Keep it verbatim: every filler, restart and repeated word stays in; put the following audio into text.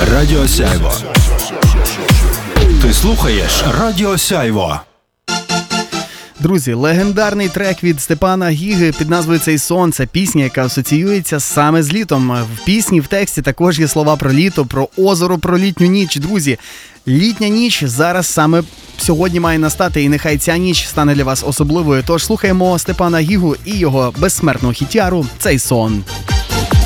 Радіо Сяйво. Ти слухаєш Радіо Сяйво. Друзі, легендарний трек від Степана Гіги під назвою «Цей сон». Це пісня, яка асоціюється саме з літом. В пісні, в тексті також є слова про літо, про озеро, про літню ніч. Друзі, літня ніч зараз саме сьогодні має настати, і нехай ця ніч стане для вас особливою. Тож слухаємо Степана Гігу і його безсмертну хітяру «Цей сон».